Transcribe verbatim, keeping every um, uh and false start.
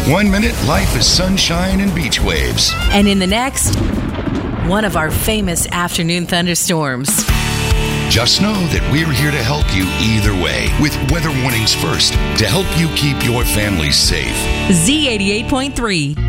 One minute, life is sunshine and beach waves. And in the next, one of our famous afternoon thunderstorms. Just know that we're here to help you either way with Weather Warnings First to help you keep your family safe. Z eighty-eight point three.